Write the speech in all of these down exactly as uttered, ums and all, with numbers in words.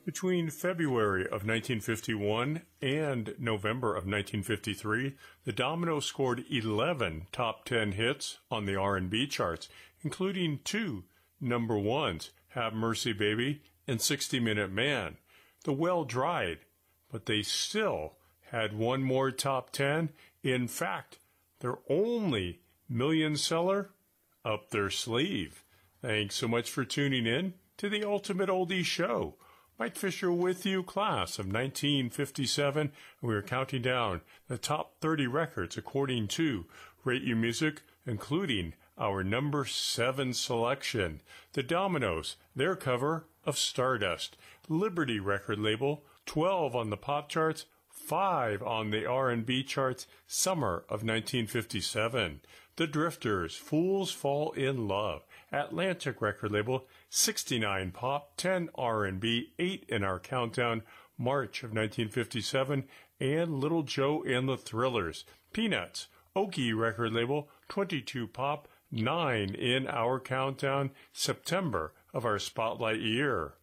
Between February of nineteen fifty-one and November of nineteen fifty-three, the Dominoes scored eleven top ten hits on the R and B charts, including two number ones, Have Mercy Baby and sixty minute Man. The well dried, but they still had one more top ten. In fact, their only million seller up their sleeve. Thanks so much for tuning in to the Ultimate Oldies Show. Mike Fisher with you, class of nineteen fifty-seven, and we are counting down the top thirty records according to Rate You Music, including our number seven selection, the Dominoes, their cover of Stardust, Liberty record label, twelve on the pop charts, five on the R and B charts, summer of nineteen fifty-seven. The Drifters, Fools Fall in Love, Atlantic record label, sixty-nine pop, ten R and B, eight in our countdown, March of nineteen fifty-seven, and Little Joe and the Thrillers, Peanuts, Okie record label, twenty-two pop, nine in our countdown, September of our spotlight year.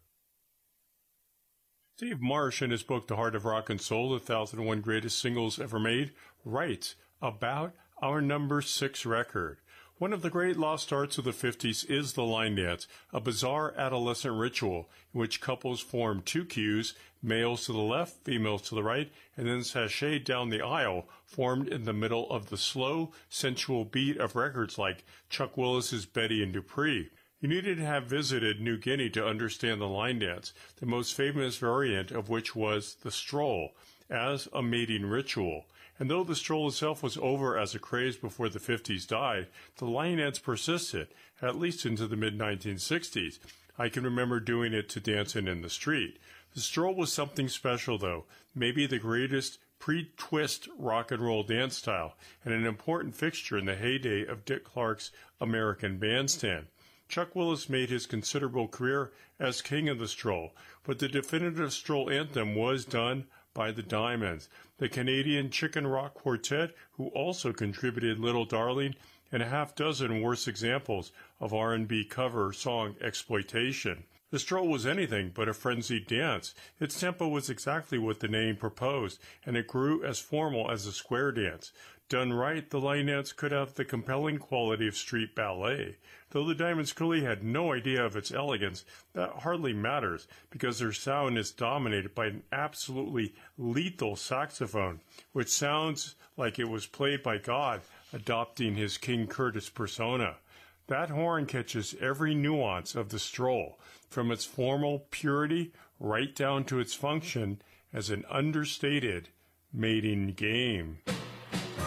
Dave Marsh, in his book The Heart of Rock and Soul, The one thousand one Greatest Singles Ever Made, writes about our number six record. One of the great lost arts of the fifties is the line dance, a bizarre adolescent ritual in which couples form two queues, males to the left, females to the right, and then sashay down the aisle, formed in the middle of the slow, sensual beat of records like Chuck Willis's Betty and Dupree. You needed to have visited New Guinea to understand the line dance, the most famous variant of which was the stroll, as a mating ritual. And though the stroll itself was over as a craze before the fifties died, the line dance persisted, at least into the mid nineteen sixties. I can remember doing it to dancing in the street. The stroll was something special, though, maybe the greatest pre-twist rock and roll dance style, and an important fixture in the heyday of Dick Clark's American Bandstand. Chuck Willis made his considerable career as king of the stroll, but the definitive stroll anthem was done by the Diamonds, the Canadian Chicken Rock Quartet, who also contributed Little Darling and a half dozen worse examples of R and B cover song exploitation. The stroll was anything but a frenzied dance. Its tempo was exactly what the name proposed, and it grew as formal as a square dance. Done right, the line dance could have the compelling quality of street ballet. Though the Diamonds clearly had no idea of its elegance, that hardly matters, because their sound is dominated by an absolutely lethal saxophone, which sounds like it was played by God, adopting his King Curtis persona. That horn catches every nuance of the stroll, from its formal purity right down to its function as an understated mating game.